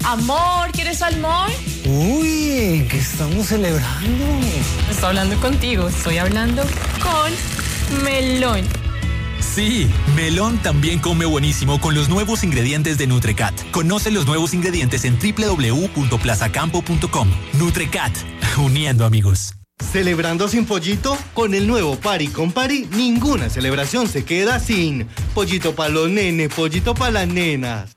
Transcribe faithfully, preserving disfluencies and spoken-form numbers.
Amor, ¿quieres salmón? Uy, ¿qué estamos celebrando? No estoy hablando contigo, estoy hablando con Melón. Sí, Melón también come buenísimo con los nuevos ingredientes de Nutrecat. Conoce los nuevos ingredientes en doble u doble u doble u punto plazacampo punto com. Nutrecat, uniendo amigos. ¿Celebrando sin pollito? Con el nuevo Pari con Pari, ninguna celebración se queda sin pollito para los nenes, pollito para las nenas.